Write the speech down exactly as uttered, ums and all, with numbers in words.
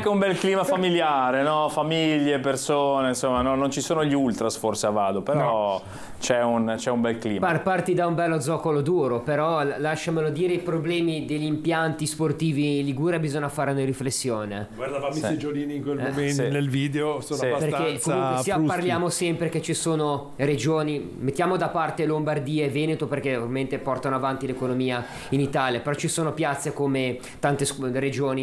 anche un bel clima familiare, no? Famiglie, persone, insomma, no? Non ci sono gli ultras forse a Vado, però no. c'è, un, c'è un bel clima. Par- parti da un bello zoccolo duro, però lasciamelo dire, i problemi degli impianti sportivi in Liguria bisogna fare una riflessione. Guardavamo sì. i seggiolini in quel Eh, momento sì. nel video, sono sì. abbastanza Perché comunque sia frusti. parliamo sempre che ci sono regioni, mettiamo da parte Lombardia e Veneto perché ovviamente portano avanti l'economia in Italia, però ci sono piazze come tante sc- regioni